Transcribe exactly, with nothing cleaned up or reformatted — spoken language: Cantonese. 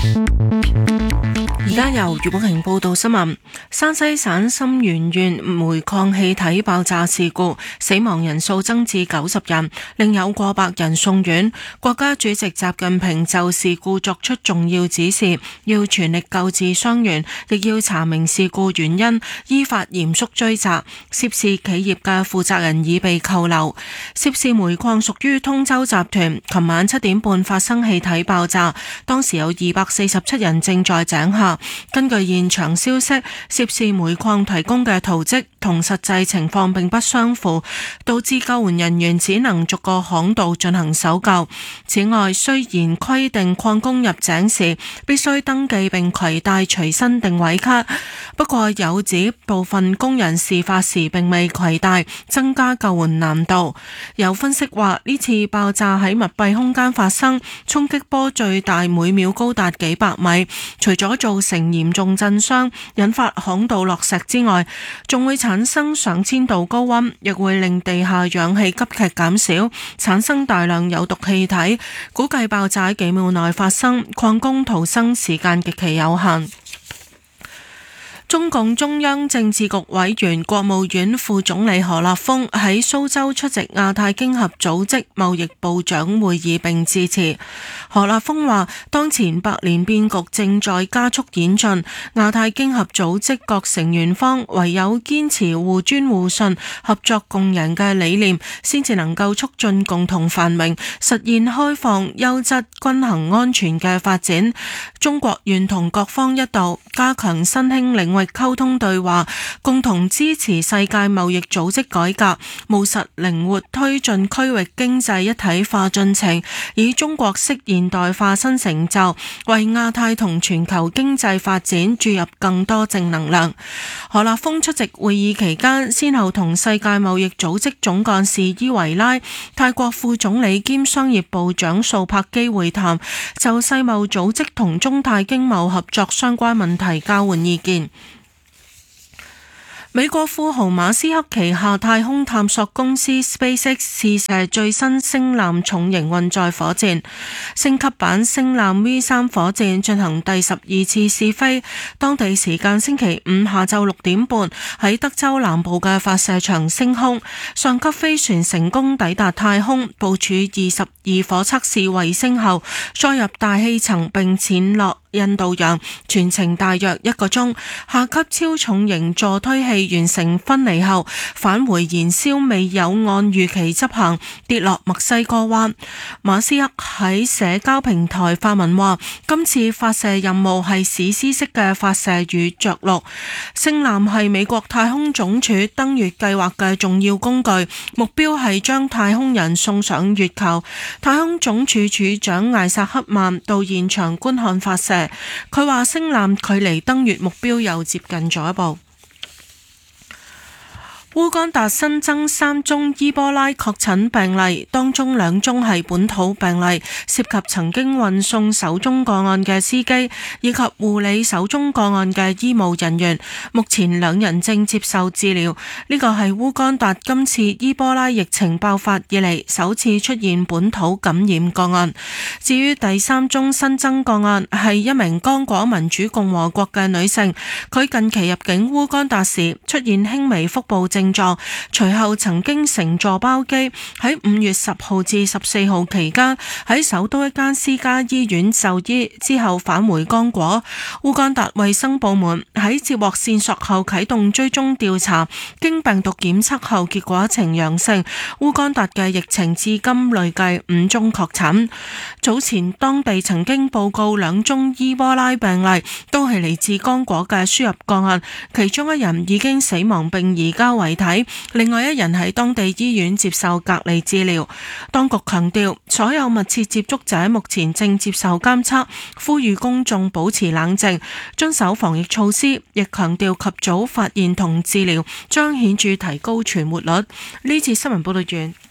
而家由余寶瓊報道新聞。山西省沁源縣煤礦氣體爆炸事故，死亡人數增至九十人，另有過百人送院。國家主席習近平就事故作出重要指示，要全力救治傷員，亦要查明事故原因，依法嚴肅追責。涉事企業嘅負責人已被扣留。涉事煤礦屬於通州集團，琴晚七點半發生氣體爆炸，當時有二百四十七人正在井下。根據現場消息，涉事煤礦提供嘅圖則同實際情況並不相符，導致救援人員只能逐個巷道進行搜救。此外，雖然規定礦工入井時必須登記並攜帶隨身定位卡，不過有指部分工人事發時並未攜帶，增加救援難度。有分析話，呢次爆炸喺密閉空間發生，衝擊波最大每秒高達幾百米，除咗造成嚴重震傷、引發巷道落石之外，仲會產生上千度高溫，亦會令地下氧氣急劇減少，產生大量有毒氣體。估計爆炸幾秒內發生，礦工逃生時間極其有限。中共中央政治局委員、國務院副總理何立峰喺蘇州出席亞太經合組織貿易部長會議並致辭。何立峰話：當前百年變局正在加速演進，亞太經合組織各成員方唯有堅持互尊互信、合作共贏嘅理念，先至能夠促進共同繁榮，實現開放、優質、均衡、安全嘅發展。中國願同各方一道，加強新興領域溝通對話，共同支持世界貿易組織改革，務實靈活推進區域經濟一體化進程，以中國式現代化新成就，為亞太同全球經濟發展注入更多正能量。何立峰出席會議期間，先後同世界貿易組織總幹事伊維拉、泰國副總理兼商業部長素柏基會談，就世貿組織同中泰經貿合作相關問題交換意見。美國富豪馬斯克旗下太空探索公司 SpaceX 試射最新星艦重型運載火箭，升級版星艦 V 三火箭進行第十二次試飛，當地時間星期五下晝六點半喺德州南部嘅發射場升空，上級飛船成功抵達太空，部署二十二顆測試衛星後，再入大氣層並潛落印度洋，全程大約一個鐘。下級超重型助推器完成分離後，返回燃燒未有按預期執行，跌落墨西哥灣。馬斯克喺社交平台發文話：今次發射任務係史詩式嘅發射與着陸。星艦係美國太空總署登月計劃嘅重要工具，目標係將太空人送上月球。太空總署署長艾薩克曼到現場觀看發射。佢話星艦距離登月目標又接近咗一步。烏干達新增三宗伊波拉確診病例，當中兩宗係本土病例，涉及曾經運送首宗個案嘅司機，以及護理首宗個案嘅醫務人員。目前兩人正接受治療。呢個係烏干達今次伊波拉疫情爆發以嚟首次出現本土感染個案。至於第三宗新增個案係一名剛果民主共和國嘅女性，佢近期入境烏干達時出現輕微腹部症狀，隨後曾經乘坐包機喺五月十號至十四號期間喺首都一間私家醫院就醫，之後返回剛果。烏干達衛生部門喺接獲線索後啟動追蹤調查，經病毒檢測後結果呈陽性。烏干達嘅疫情至今累計五宗確診。早前當地曾經報告兩宗伊波拉病例，都係嚟自剛果嘅輸入個案，其中一人已經死亡並移交遺體，另外一人喺當地醫院接受隔離治療。當局強調，所有密切接觸者目前正接受監測，呼籲公眾保持冷靜，遵守防疫措施，亦強調及早發現同治療將顯著提高存活率。呢次新聞報道完。